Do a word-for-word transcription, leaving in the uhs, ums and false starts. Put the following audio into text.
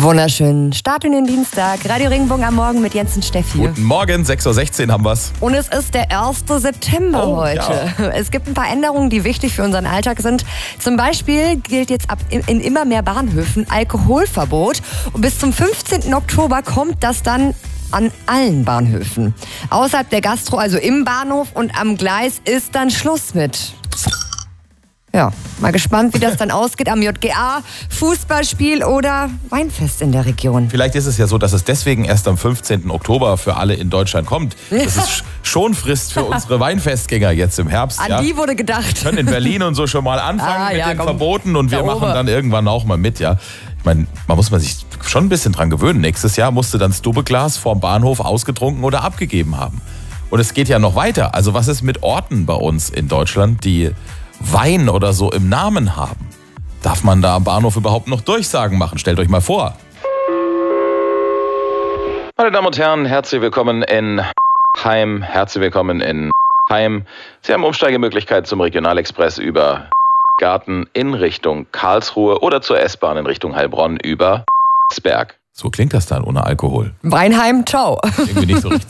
Wunderschönen Start in den Dienstag. Radio Regenbogen am Morgen mit Jens und Steffi. Guten Morgen, sechs Uhr sechzehn haben wir's. Und es ist der erste September oh, heute. Ja. Es gibt ein paar Änderungen, die wichtig für unseren Alltag sind. Zum Beispiel gilt jetzt ab in immer mehr Bahnhöfen Alkoholverbot. Und bis zum fünfzehnten Oktober kommt das dann an allen Bahnhöfen. Außerhalb der Gastro, also im Bahnhof und am Gleis, ist dann Schluss mit. Ja, mal gespannt, wie das dann ausgeht am J G A, Fußballspiel oder Weinfest in der Region. Vielleicht ist es ja so, dass es deswegen erst am fünfzehnten Oktober für alle in Deutschland kommt. Das ist schon Frist für unsere Weinfestgänger jetzt im Herbst. An ja. die wurde gedacht. Wir können in Berlin und so schon mal anfangen ah, mit ja, den komm. Verboten und wir Da machen oben. dann irgendwann auch mal mit. Ja. Ich meine, man muss man sich schon ein bisschen dran gewöhnen. Nächstes Jahr musste dann das Doppelglas vorm Bahnhof ausgetrunken oder abgegeben haben. Und es geht ja noch weiter. Also was ist mit Orten bei uns in Deutschland, die Wein oder so im Namen haben? Darf man da am Bahnhof überhaupt noch Durchsagen machen? Stellt euch mal vor. Meine Damen und Herren, herzlich willkommen in Heim. Herzlich willkommen in Heim. Sie haben Umsteigemöglichkeiten zum Regionalexpress über Garten in Richtung Karlsruhe oder zur S-Bahn in Richtung Heilbronn über Sberg. So klingt das dann ohne Alkohol. Weinheim, ciao. Irgendwie nicht so richtig.